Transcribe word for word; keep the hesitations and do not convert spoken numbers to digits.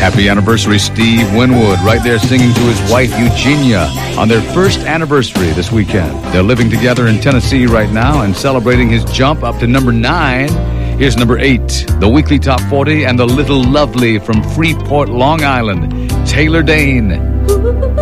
Happy anniversary, Steve Winwood, right there singing to his wife, Eugenia, on their first anniversary this weekend. They're living together in Tennessee right now and celebrating his jump up to number nine. Here's number eight, the weekly top forty, and the Little Lovely from Freeport, Long Island, Taylor Dane.